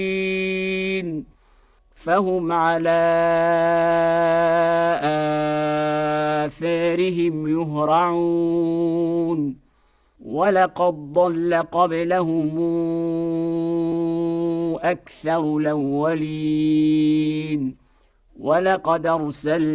فهم على آثارهم يهرعون ولقد ضل قبلهم أكثر الأولين ولقد أرسلنا